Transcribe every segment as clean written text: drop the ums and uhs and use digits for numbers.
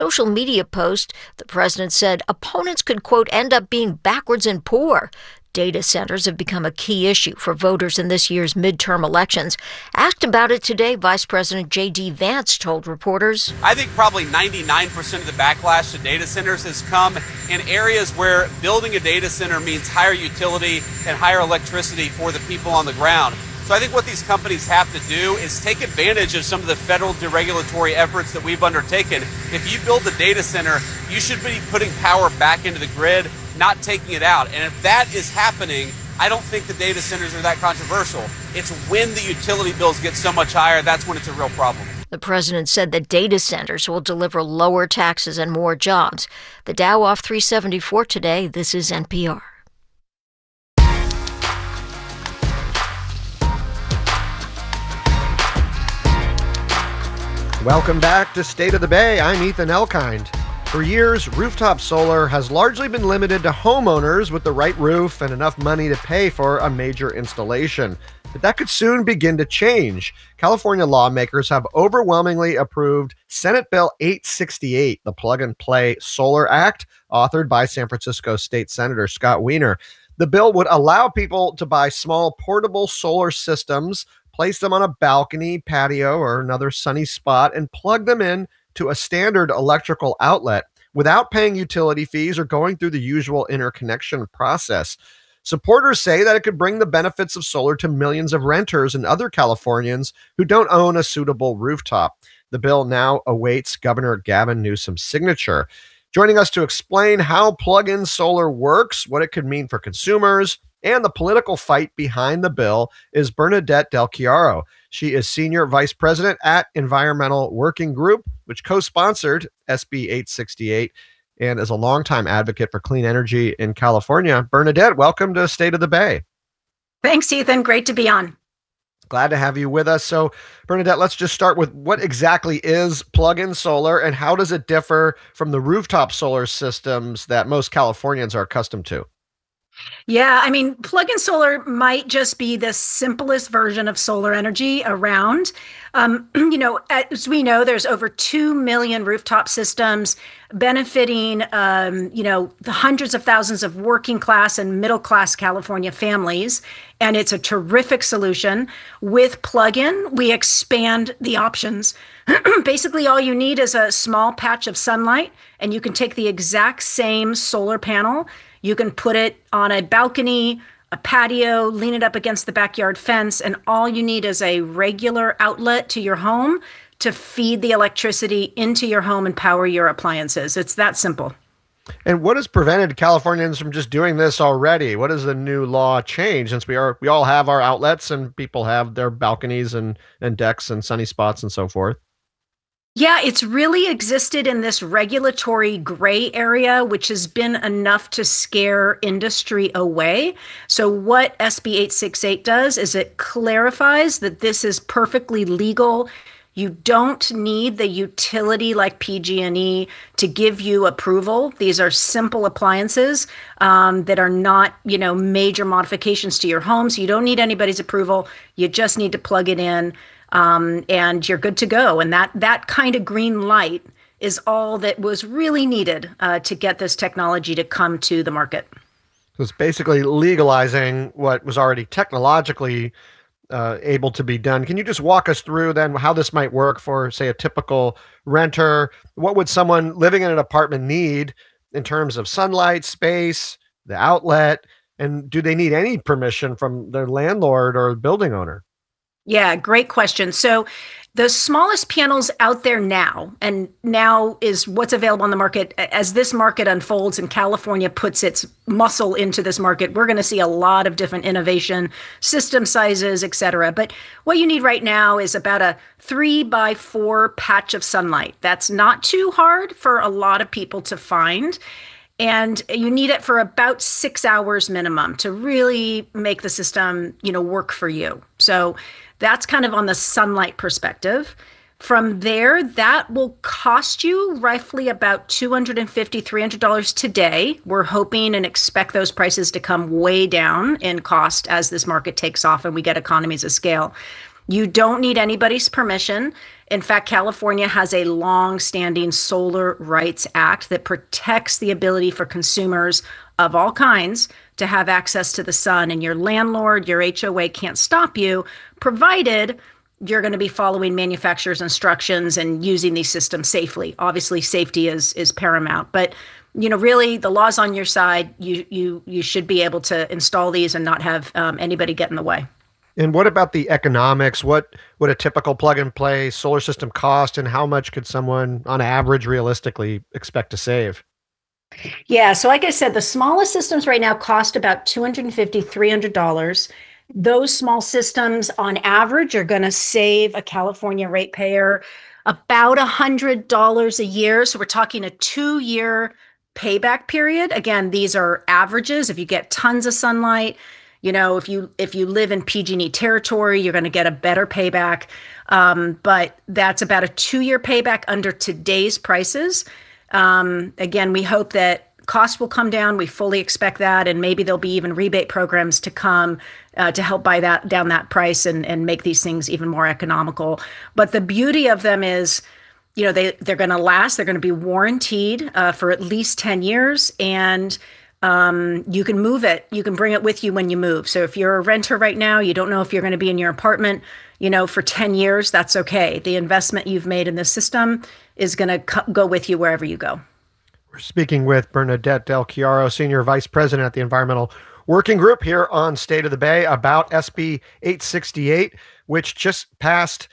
social media post, the president said opponents could, quote, end up being backwards and poor. Data centers have become a key issue for voters in this year's midterm elections. Asked about it today, Vice President J.D. Vance told reporters, I think probably 99% of the backlash to data centers has come in areas where building a data center means higher utility and higher electricity for the people on the ground. So I think what these companies have to do is take advantage of some of the federal deregulatory efforts that we've undertaken. If you build a data center, you should be putting power back into the grid, not taking it out. And if that is happening, I don't think the data centers are that controversial. It's when the utility bills get so much higher, that's when it's a real problem. The president said that data centers will deliver lower taxes and more jobs. The Dow off 374 today. This is NPR. Welcome back to State of the Bay. I'm Ethan Elkind. For years, rooftop solar has largely been limited to homeowners with the right roof and enough money to pay for a major installation. But that could soon begin to change. California lawmakers have overwhelmingly approved Senate Bill 868, the Plug and Play Solar Act, authored by San Francisco State Senator Scott Wiener. The bill would allow people to buy small portable solar systems, place them on a balcony, patio, or another sunny spot, and plug them in to a standard electrical outlet without paying utility fees or going through the usual interconnection process. Supporters say that it could bring the benefits of solar to millions of renters and other Californians who don't own a suitable rooftop. The bill now awaits Governor Gavin Newsom's signature. Joining us to explain how plug-in solar works, what it could mean for consumers, and the political fight behind the bill is Bernadette Del Chiaro. She is Senior Vice President at Environmental Working Group, which co-sponsored SB 868, and is a longtime advocate for clean energy in California. Bernadette, welcome to State of the Bay. Thanks, Ethan. Great to be on. Glad to have you with us. So, Bernadette, let's just start with what exactly is plug-in solar and how does it differ from the rooftop solar systems that most Californians are accustomed to? Yeah, I mean, plug-in solar might just be the simplest version of solar energy around. As we know, there's over 2 million rooftop systems benefiting, the hundreds of thousands of working class and middle class California families. And it's a terrific solution. With plug-in, we expand the options. Basically, all you need is a small patch of sunlight, and you can take the exact same solar panel. You can put it on a balcony, a patio, lean it up against the backyard fence, and all you need is a regular outlet to your home to feed the electricity into your home and power your appliances. It's that simple. And what has prevented Californians from just doing this already? What does the new law change, since we all have our outlets and people have their balconies and decks and sunny spots and so forth? Yeah, it's really existed in this regulatory gray area, which has been enough to scare industry away. So what SB 868 does is it clarifies that this is perfectly legal. You don't need the utility like PG&E to give you approval. These are simple appliances that are not, major modifications to your home. So you don't need anybody's approval. You just need to plug it in. And you're good to go. And that kind of green light is all that was really needed to get this technology to come to the market. So it's basically legalizing what was already technologically able to be done. Can you just walk us through then how this might work for, say, a typical renter? What would someone living in an apartment need in terms of sunlight, space, the outlet, and do they need any permission from their landlord or building owner? Yeah, great question. So the smallest panels out there now, and now is what's available on the market. As this market unfolds and California puts its muscle into this market, we're going to see a lot of different innovation, system sizes, et cetera. But what you need right now is about a 3x4 patch of sunlight. That's not too hard for a lot of people to find. And you need it for about 6 hours minimum to really make the system, work for you. So that's kind of on the sunlight perspective. From there, that will cost you roughly about $250, $300 today. We're hoping and expect those prices to come way down in cost as this market takes off and we get economies of scale. You don't need anybody's permission. In fact, California has a long-standing Solar Rights Act that protects the ability for consumers of all kinds to have access to the sun, and your landlord, your HOA can't stop you, provided you're going to be following manufacturer's instructions and using these systems safely. Obviously, safety is paramount, but really, the law's on your side. You should be able to install these and not have anybody get in the way. And what about the economics? What would a typical plug-and-play solar system cost, and how much could someone, on average, realistically expect to save? Yeah, so like I said, the smallest systems right now cost about $250, $300. Those small systems, on average, are going to save a California ratepayer about $100 a year. So we're talking a 2-year payback period. Again, these are averages. If you get tons of sunlight, if you live in PG&E territory, you're going to get a better payback. But that's about a 2-year payback under today's prices. Again, we hope that costs will come down. We fully expect that, and maybe there'll be even rebate programs to come to help buy down that price and make these things even more economical. But the beauty of them is, they're going to last. They're going to be warranted for at least 10 years, and you can move it. You can bring it with you when you move. So if you're a renter right now, you don't know if you're going to be in your apartment, for 10 years, that's okay. The investment you've made in this system is going to go with you wherever you go. We're speaking with Bernadette Del Chiaro, Senior Vice President at the Environmental Working Group here on State of the Bay, about SB 868, which just passed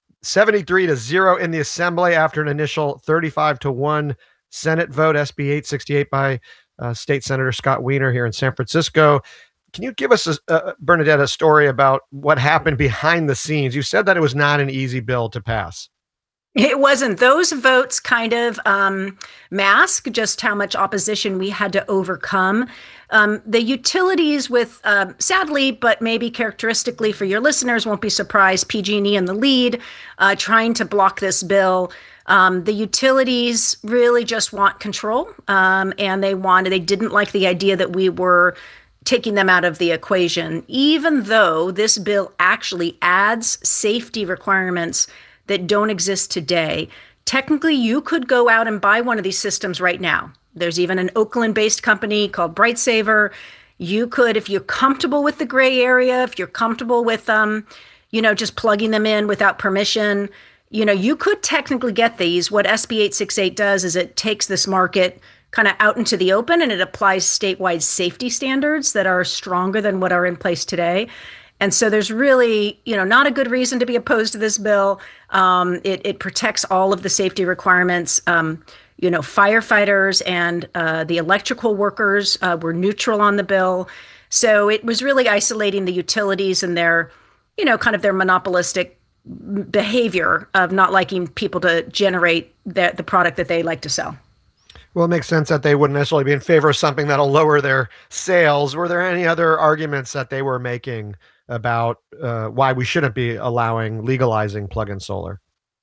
73-0 in the Assembly after an initial 35-1 Senate vote. SB 868 by State Senator Scott Wiener here in San Francisco. Can you give us, Bernadette, a story about what happened behind the scenes? You said that it was not an easy bill to pass. It wasn't. Those votes kind of mask just how much opposition we had to overcome. The utilities, with sadly, but maybe characteristically for your listeners, won't be surprised, PG&E in the lead, trying to block this bill. The utilities really just want control, and they didn't like the idea that we were taking them out of the equation, even though this bill actually adds safety requirements that don't exist today. Technically, you could go out and buy one of these systems right now. There's even an Oakland-based company called BrightSaver. You could, if you're comfortable with the gray area, if you're comfortable with, just plugging them in without permission, you could technically get these. What SB 868 does is it takes this market kind of out into the open, and it applies statewide safety standards that are stronger than what are in place today. And so there's really, not a good reason to be opposed to this bill. It protects all of the safety requirements. Firefighters and the electrical workers were neutral on the bill. So it was really isolating the utilities and their, kind of their monopolistic behavior of not liking people to generate the product that they like to sell. Well, it makes sense that they wouldn't necessarily be in favor of something that'll lower their sales. Were there any other arguments that they were making about why we shouldn't be legalizing plug-in solar?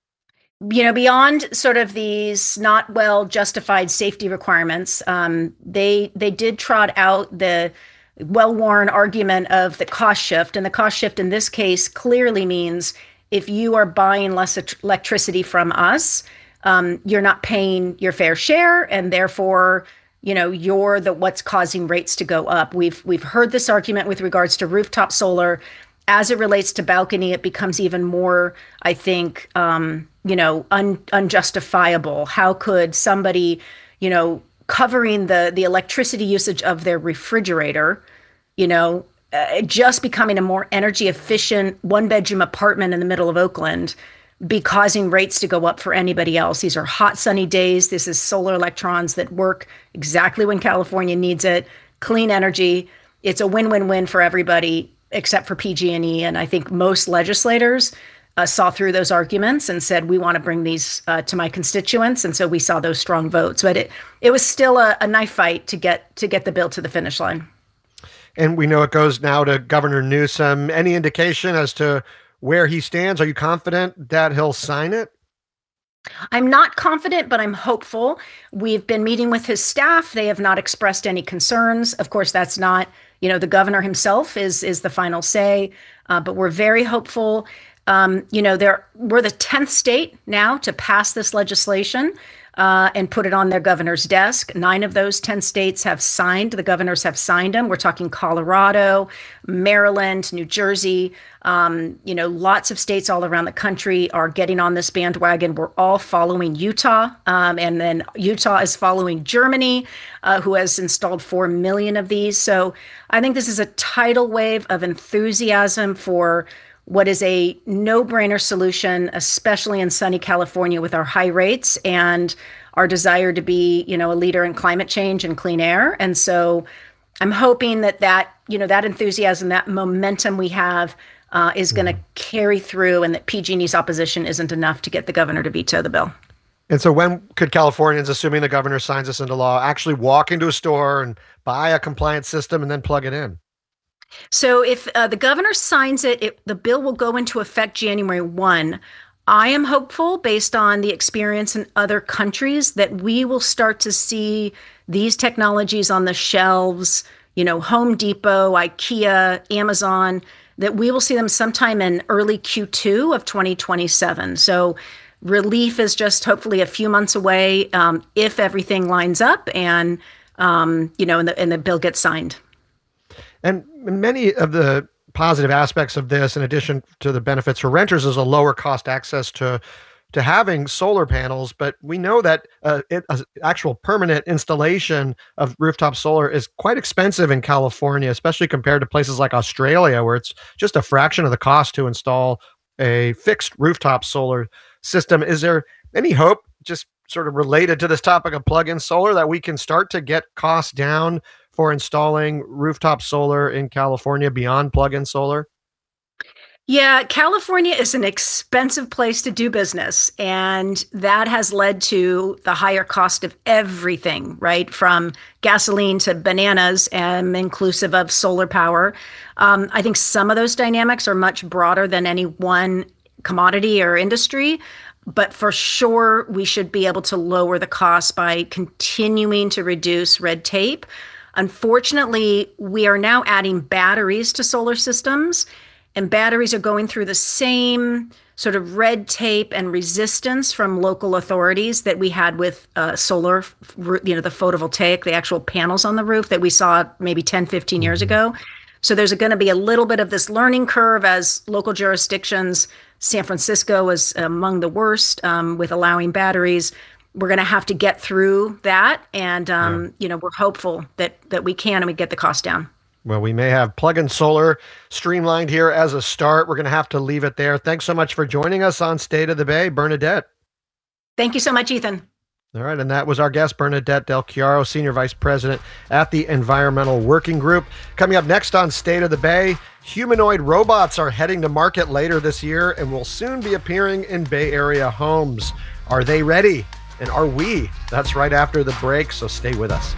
Beyond sort of these not well justified safety requirements, they did trot out the well-worn argument of the cost shift. And the cost shift in this case clearly means if you are buying less electricity from us, you're not paying your fair share, and therefore, you're what's causing rates to go up. We've heard this argument with regards to rooftop solar. As it relates to balcony, it becomes even more, I think, unjustifiable. How could somebody, covering the electricity usage of their refrigerator, just becoming a more energy efficient 1-bedroom apartment in the middle of Oakland, be causing rates to go up for anybody else? These are hot, sunny days. This is solar electrons that work exactly when California needs it. Clean energy. It's a win-win-win for everybody except for PG&E. And I think most legislators saw through those arguments and said, we want to bring these to my constituents. And so we saw those strong votes. But it was still a knife fight to get the bill to the finish line. And we know it goes now to Governor Newsom. Any indication as to where he stands? Are you confident that he'll sign it? I'm not confident, but I'm hopeful. We've been meeting with his staff. They have not expressed any concerns. Of course, that's not, the governor himself is the final say, but we're very hopeful. We're the 10th state now to pass this legislation and put it on their governor's desk. 9 of those 10 states have signed. The governors have signed them. We're talking Colorado, Maryland, New Jersey. Lots of states all around the country are getting on this bandwagon. We're all following Utah. And then Utah is following Germany, who has installed 4 million of these. So I think this is a tidal wave of enthusiasm for what is a no-brainer solution, especially in sunny California with our high rates and our desire to be, a leader in climate change and clean air. And so I'm hoping that enthusiasm, that momentum we have is going to carry through, and that PG&E's opposition isn't enough to get the governor to veto the bill. And so when could Californians, assuming the governor signs this into law, actually walk into a store and buy a compliant system and then plug it in? So if the governor signs it, the bill will go into effect January 1. I am hopeful, based on the experience in other countries, that we will start to see these technologies on the shelves, Home Depot, IKEA, Amazon, that we will see them sometime in early Q2 of 2027. So relief is just hopefully a few months away if everything lines up and the bill gets signed. And many of the positive aspects of this, in addition to the benefits for renters, is a lower cost access to having solar panels. But we know that actual permanent installation of rooftop solar is quite expensive in California, especially compared to places like Australia, where it's just a fraction of the cost to install a fixed rooftop solar system. Is there any hope, just sort of related to this topic of plug-in solar, that we can start to get costs down for installing rooftop solar in California beyond plug-in solar? Yeah, California is an expensive place to do business, and that has led to the higher cost of everything, right? From gasoline to bananas, and inclusive of solar power. I think some of those dynamics are much broader than any one commodity or industry, but for sure, we should be able to lower the cost by continuing to reduce red tape. Unfortunately, we are now adding batteries to solar systems, and batteries are going through the same sort of red tape and resistance from local authorities that we had with solar, the photovoltaic, the actual panels on the roof that we saw maybe 10, 15 years ago. So there's going to be a little bit of this learning curve as local jurisdictions. San Francisco is among the worst with allowing batteries. We're going to have to get through that. And, we're hopeful that we can and we get the cost down. Well, we may have plug-in solar streamlined here as a start. We're going to have to leave it there. Thanks so much for joining us on State of the Bay, Bernadette. Thank you so much, Ethan. All right. And that was our guest, Bernadette Del Chiaro, Senior Vice President at the Environmental Working Group. Coming up next on State of the Bay, humanoid robots are heading to market later this year and will soon be appearing in Bay Area homes. Are they ready? And are we? That's right after the break, so stay with us.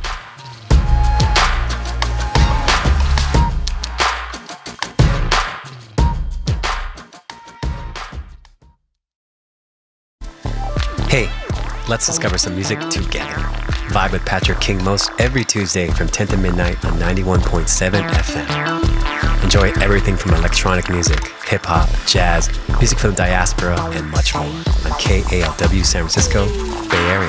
Hey, let's discover some music together. Vibe with Patrick King most every Tuesday from 10 to midnight on 91.7 FM. Enjoy everything from electronic music, hip-hop, jazz, music from the diaspora, and much more on KALW San Francisco, Bay Area.